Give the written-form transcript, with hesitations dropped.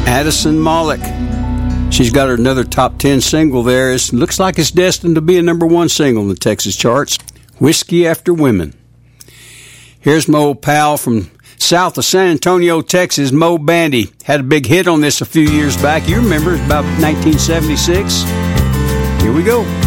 Addison Malik. She's got another top 10 single there. It looks like it's destined to be a number one single in the Texas charts. Whiskey After Women. Here's my old pal from south of San Antonio, Texas, Mo Bandy. Had a big hit on this a few years back. You remember, it's about 1976. Here we go.